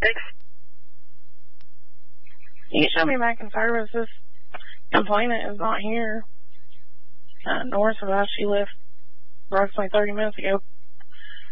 You can show me back in service. This complainant is not here. North of us, she left approximately 30 minutes ago.